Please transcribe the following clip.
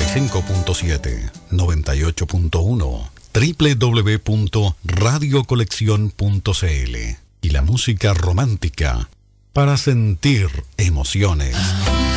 95.7, 98.1, www.radiocolección.cl. Y la música romántica para sentir emociones.